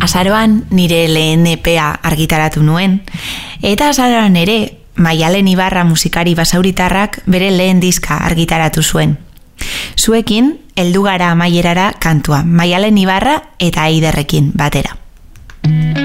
Azaroan nire lehen EPA argitaratu nuen, eta azaroan ere Maialen Ibarra musikari basauritarrak bere lehen diska argitaratu zuen. Zuekin, heldu gara amaierara kantua, Maialen Ibarra eta Eiderrekin batera.